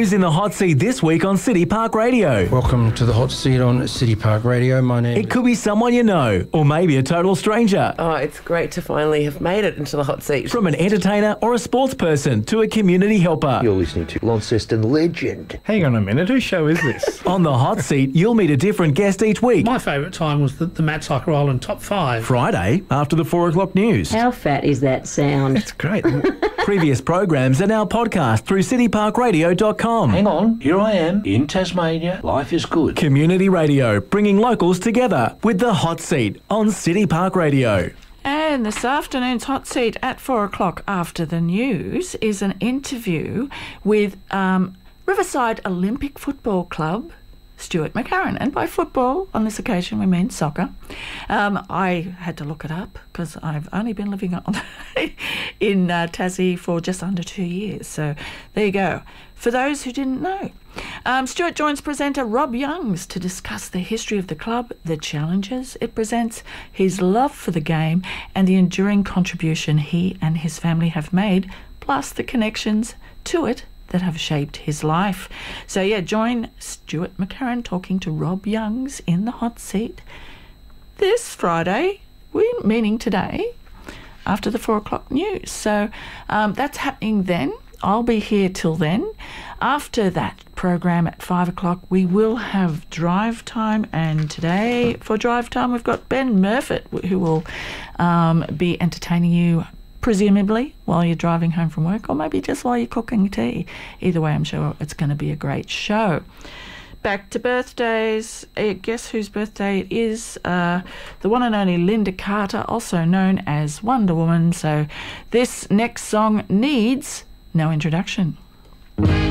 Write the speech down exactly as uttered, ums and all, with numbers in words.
Who's in the hot seat this week on City Park Radio? Welcome to the hot seat on City Park Radio. My name It could be someone you know, or maybe a total stranger. Oh, it's great to finally have made it into the hot seat. From an entertainer or a sports person to a community helper. You're listening to Launceston legend. Hang on a minute, whose show is this? On the hot seat, you'll meet a different guest each week. My favourite time was the, the Matt Cycle Island Top five. Friday, after the four o'clock news. How fat is that sound? It's great. Previous programs are now podcast through city park radio dot com. Hang on, here I am in Tasmania. Life is good. Community radio, bringing locals together with the hot seat on City Park Radio. And this afternoon's hot seat at four o'clock after the news is an interview with um, Riverside Olympic Football Club, Stuart McCarran. And by football, on this occasion, we mean soccer. Um, I had to look it up because I've only been living on in uh, Tassie for just under two years. So there you go. For those who didn't know. Um, Stuart joins presenter Rob Youngs to discuss the history of the club, the challenges it presents, his love for the game, and the enduring contribution he and his family have made, plus the connections to it that have shaped his life. So yeah, join Stuart McCarran talking to Rob Youngs in the hot seat this Friday, meaning today, after the four o'clock news. So um, that's happening then. I'll be here till then. After that program at five o'clock, we will have drive time. And today for drive time, we've got Ben Murfitt, who will um, be entertaining you presumably while you're driving home from work, or maybe just while you're cooking tea. Either way, I'm sure it's going to be a great show. Back to birthdays. Uh, guess whose birthday it is? Uh, the one and only Linda Carter, also known as Wonder Woman. So this next song needs no introduction.